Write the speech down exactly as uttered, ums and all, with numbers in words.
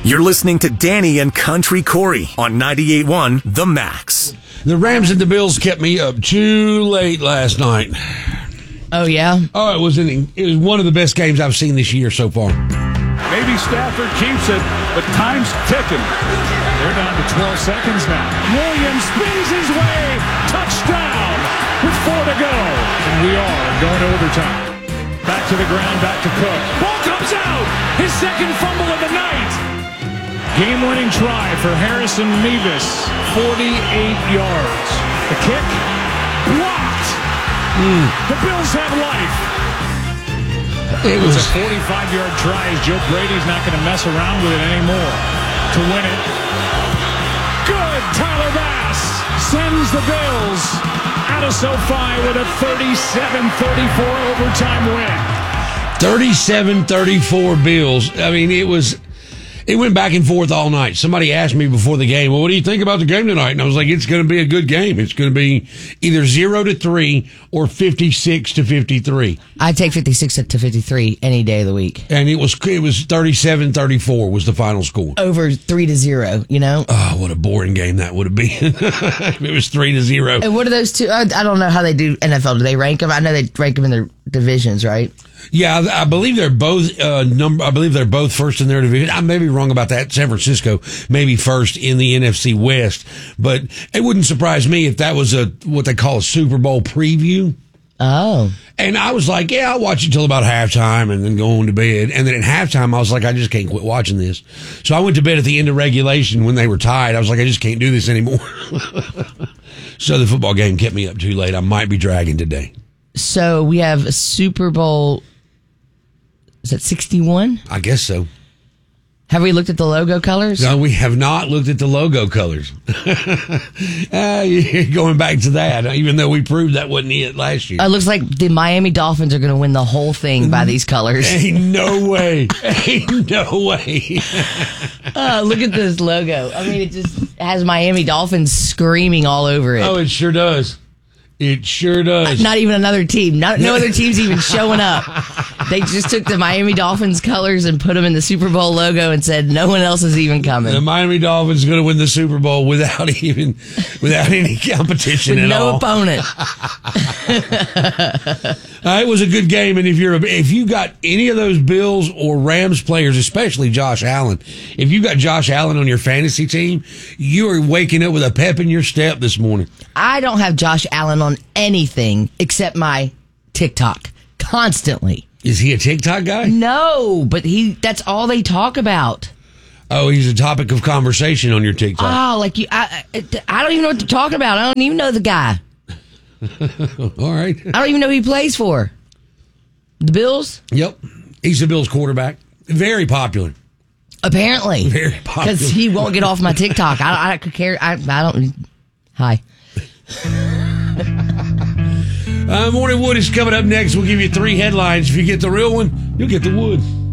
You're listening to Danny and Country Corey on ninety-eight point one The Max. The Rams and the Bills kept me up too late last night. Oh, yeah? Oh, it was an, it was one of the best games I've seen this year so far. Maybe Stafford keeps it, but time's ticking. They're down to twelve seconds now. Williams spins his way. Touchdown with four to go. And we are going to overtime. Back to the ground, back to Cook. Ball comes out. His second fumble of the night. Game-winning try for Harrison Mevis. forty-eight yards. The kick blocked. Mm. The Bills have life. It was, was a forty-five-yard try as Joe Brady's not going to mess around with it anymore to win it. Good. Tyler Bass sends the Bills out of SoFi with a thirty-seven thirty-four overtime win. thirty-seven thirty-four Bills. I mean, it was... It went back and forth all night. Somebody asked me before the game, well, what do you think about the game tonight? And I was like, it's going to be a good game. It's going to be either zero to three or fifty-six to fifty-three. I'd take fifty-six to fifty-three any day of the week. And it was it was thirty-seven thirty-four was the final score. Over three to zero, you know? Oh, what a boring game that would have been if it was three to zero. And what are those two? I, I don't know how they do N F L. Do they rank them? I know they rank them in their divisions, right? Yeah, I, I believe they're both uh, number. I believe they're both first in their division. I may be wrong about that. San Francisco maybe first in the N F C West, but it wouldn't surprise me if that was a what they call a Super Bowl preview. Oh, and I was like, yeah, I'll watch it till about halftime and then go on to bed. And then at halftime, I was like, I just can't quit watching this. So I went to bed at the end of regulation when they were tied. I was like, I just can't do this anymore. So the football game kept me up too late. I might be dragging today. So we have a Super Bowl. Is that sixty-one? I guess so. Have we looked at the logo colors? No, we have not looked at the logo colors. uh, you're going back to that, even though we proved that wasn't it last year. It looks like the Miami Dolphins are going to win the whole thing by these colors. Ain't no way. Ain't no way. uh, look at this logo. I mean, it just has Miami Dolphins screaming all over it. Oh, it sure does. It sure does. Not even another team. Not, no other team's even showing up. They just took the Miami Dolphins colors and put them in the Super Bowl logo and said no one else is even coming. The Miami Dolphins are going to win the Super Bowl without even without any competition With at no all. opponent. Uh, it was a good game, and if you're a, if you got any of those Bills or Rams players, especially Josh Allen, if you got Josh Allen on your fantasy team, you are waking up with a pep in your step this morning. I don't have Josh Allen on anything except my TikTok constantly. Is he a TikTok guy? No, but he—that's all they talk about. Oh, he's a topic of conversation on your TikTok. Oh, like you, I, I don't even know what they're talking about. I don't even know the guy. All right. I don't even know who he plays for. The Bills? Yep. He's the Bills quarterback. Very popular. Apparently. Very popular. Because he won't get off my TikTok. I, I could care. I, I don't. Hi. uh, Morning Wood is coming up next. We'll give you three headlines. If you get the real one, you'll get the wood.